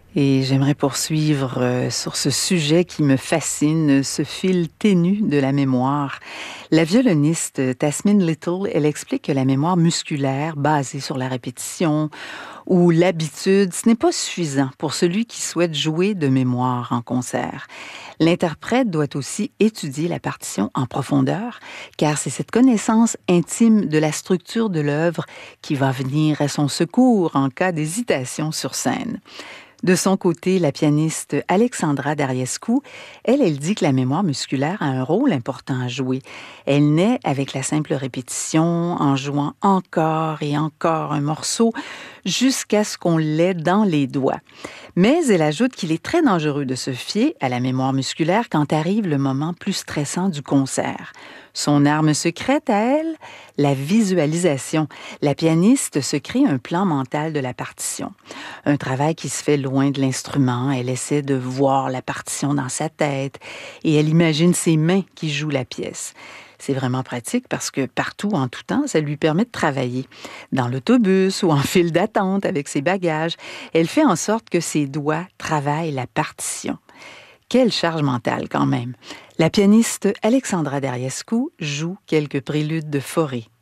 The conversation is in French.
Et j'aimerais poursuivre sur ce sujet qui me fascine, ce fil ténu de la mémoire. La violoniste Tasmin Little, elle explique que la mémoire musculaire, basée sur la répétition ou l'habitude, ce n'est pas suffisant pour celui qui souhaite jouer de mémoire en concert. L'interprète doit aussi étudier la partition en profondeur, car c'est cette connaissance intime de la structure de l'œuvre qui va venir à son secours en cas d'hésitation sur scène. De son côté, la pianiste Alexandra Dariescu, elle dit que la mémoire musculaire a un rôle important à jouer. Elle naît avec la simple répétition, en jouant encore et encore un morceau, jusqu'à ce qu'on l'ait dans les doigts. Mais elle ajoute qu'il est très dangereux de se fier à la mémoire musculaire quand arrive le moment plus stressant du concert. Son arme secrète à elle, la visualisation. La pianiste se crée un plan mental de la partition. Un travail qui se fait loin de l'instrument. Elle essaie de voir la partition dans sa tête et elle imagine ses mains qui jouent la pièce. C'est vraiment pratique parce que partout, en tout temps, ça lui permet de travailler. Dans l'autobus ou en file d'attente avec ses bagages, elle fait en sorte que ses doigts travaillent la partition. Quelle charge mentale quand même! La pianiste Alexandra Dariescu joue quelques préludes de Fauré